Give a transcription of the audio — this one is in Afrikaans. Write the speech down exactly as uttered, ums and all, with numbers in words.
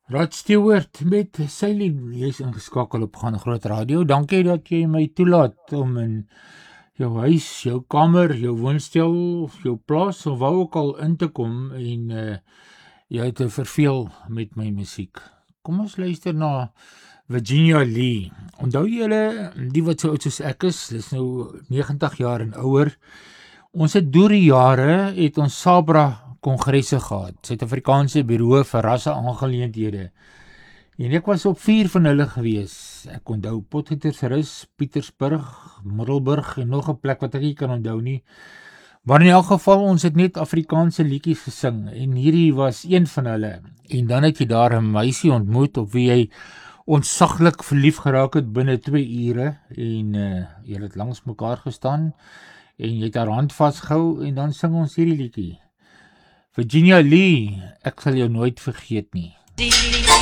Rod Stewart met Celine, jy is ingeskakel op Gaan Groot Radio. Dankie dat jy my toelaat om in jou huis, jou kamer, jou woonstel, jou plaas of waar ook al in te kom en uh, jy te verveel met my musiek. Kom ons luister na Virginia Lee. Onthou julle, die wat so oud soos ek is, dis nou negentig jaar en ouer. Ons het deur die jare het ons Sabra kongresse gehad, Suid-Afrikaanse Bureau vir Rasse Aangeleenthede. En ek was op vier van hulle gewees. Ek onthou Potgietersrus, Pietersburg, Middelburg en nog 'n plek wat ek nie kan onthou nie. Maar in elk geval, ons het net Afrikaanse liedjies gesing en hierdie was een van hulle. En dan het jy daar 'n meisie ontmoet op wie jy ontsaglik verlief geraak het binne twee ure en uh, jy het langs mekaar gestaan en jy het haar hand vasgehou en dan sing ons hierdie liedjie. Virginia Lee, ek sal jou nooit vergeet nie.